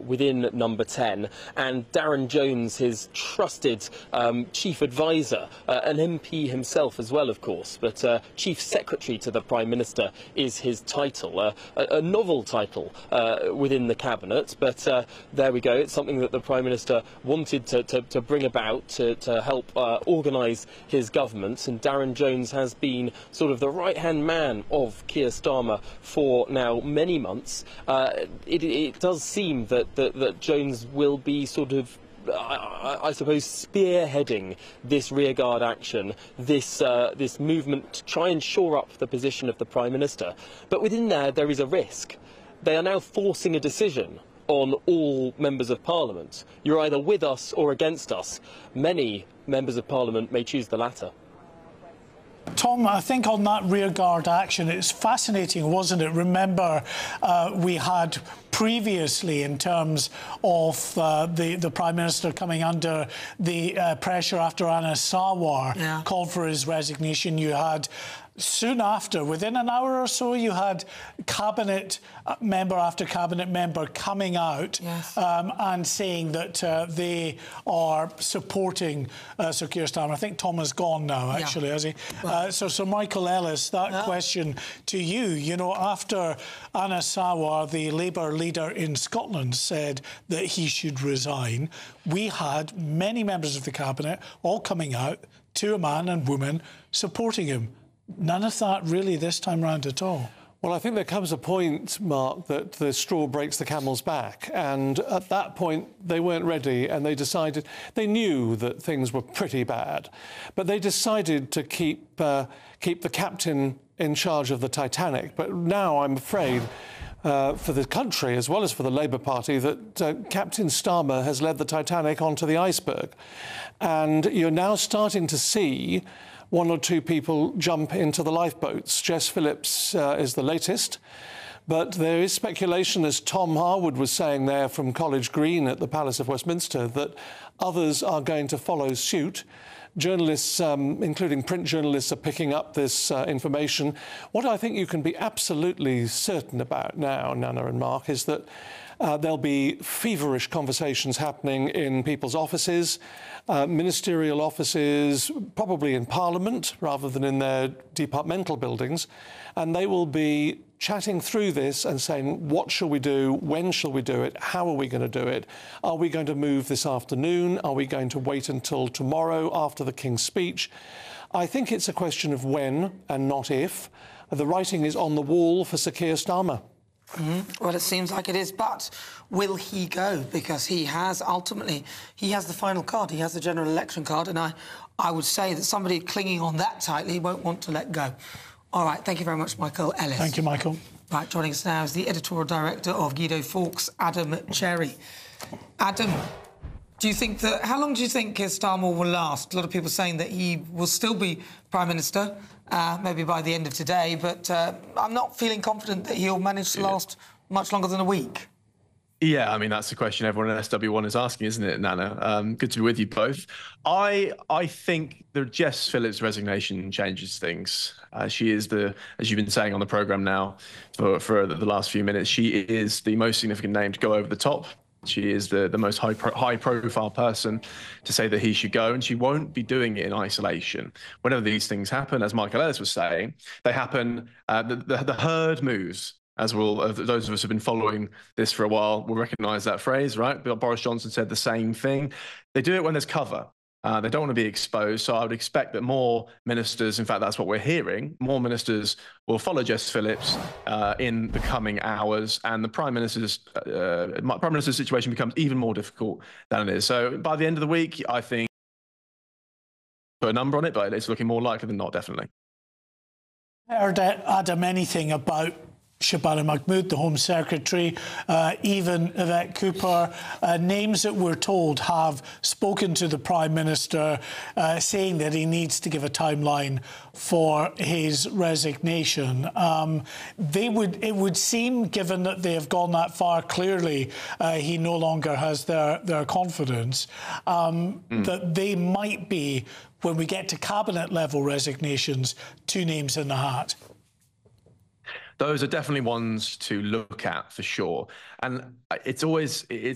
within Number 10, and Darren Jones, his trusted chief advisor, an MP himself as well, of course, but Chief Secretary to the Prime Minister is his title, a novel title within the Cabinet, but there we go. It's something that the Prime Minister wanted to bring about to help organise his government, and Darren Jones has been sort of the right-hand man of Keir Starmer for now many months. It does seem that Jones will be sort of, I suppose, spearheading this rearguard action, this movement to try and shore up the position of the Prime Minister. But within there is a risk. They are now forcing a decision on all members of Parliament. You're either with us or against us. Many members of Parliament may choose the latter. Tom, I think on that rearguard action, it's fascinating, wasn't it? Remember, we had previously, in terms of the Prime Minister coming under the pressure after Anas Sarwar called for his resignation, you had soon after, within an hour or so, you had cabinet member after cabinet member coming out and saying that they are supporting Sir Keir Starmer. I think Tom has gone now, actually, has he? So Sir Michael Ellis, that question to you. You know, after Anas Sarwar, the Labour leader in Scotland, said that he should resign, we had many members of the cabinet all coming out, to a man and woman, supporting him. None of that really this time round at all. Well, I think there comes a point, Mark, that the straw breaks the camel's back. And at that point, they weren't ready and they decided, they knew that things were pretty bad, but they decided to keep the captain in charge of the Titanic. But now I'm afraid for the country, as well as for the Labour Party, that Captain Starmer has led the Titanic onto the iceberg. And you're now starting to see one or two people jump into the lifeboats. Jess Phillips is the latest, but there is speculation, as Tom Harwood was saying there from College Green at the Palace of Westminster, that others are going to follow suit. Journalists, including print journalists, are picking up this information. What I think you can be absolutely certain about now, Nana and Mark, is that there'll be feverish conversations happening in people's offices, ministerial offices, probably in Parliament rather than in their departmental buildings, and they will be chatting through this and saying, what shall we do? When shall we do it? How are we going to do it? Are we going to move this afternoon? Are we going to wait until tomorrow after the King's speech? I think it's a question of when and not if. The writing is on the wall for Sir Keir Starmer. Well, it seems like it is, but will he go? Because he has, ultimately, he has the final card, he has the general election card, and I would say that somebody clinging on that tightly won't want to let go. All right, thank you very much, Michael Ellis. Thank you, Michael. Right, joining us now is the editorial director of Guido Fawkes, Adam Cherry. Adam, do you think that, how long do you think Keir Starmer will last? A lot of people saying that he will still be Prime Minister, maybe by the end of today, but I'm not feeling confident that he'll manage to last much longer than a week. Yeah, I mean, that's the question everyone in SW1 is asking, isn't it, Nana? Good to be with you both. I think the Jess Phillips resignation changes things. She is as you've been saying on the programme now for the last few minutes, she is the most significant name to go over the top. She is the most high-profile person to say that he should go, and she won't be doing it in isolation. Whenever these things happen, as Michael Ellis was saying, they happen, the herd moves. As those of us who have been following this for a while will recognise that phrase, right? Boris Johnson said the same thing. They do it when there's cover. They don't want to be exposed, so I would expect that more ministers, in fact, that's what we're hearing, more ministers will follow Jess Phillips in the coming hours, and the Prime Minister's situation becomes even more difficult than it is. So by the end of the week, I think, put a number on it, but it's looking more likely than not, definitely. Heard, Adam, anything about Shabana Mahmood, the Home Secretary, even Yvette Cooper, names that we're told have spoken to the Prime Minister saying that he needs to give a timeline for his resignation. It would seem, given that they have gone that far, clearly he no longer has their confidence, that they might be, when we get to cabinet-level resignations, two names in the hat. Those are definitely ones to look at for sure. And it's